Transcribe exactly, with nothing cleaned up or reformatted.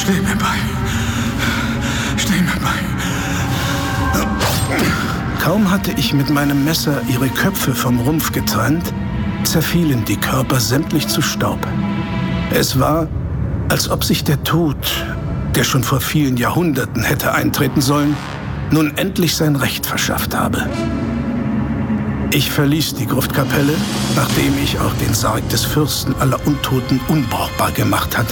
Steh mir bei. Steh mir bei. Kaum hatte ich mit meinem Messer ihre Köpfe vom Rumpf getrennt, zerfielen die Körper sämtlich zu Staub. Es war, als ob sich der Tod, der schon vor vielen Jahrhunderten hätte eintreten sollen, nun endlich sein Recht verschafft habe. Ich verließ die Gruftkapelle, nachdem ich auch den Sarg des Fürsten aller Untoten unbrauchbar gemacht hatte.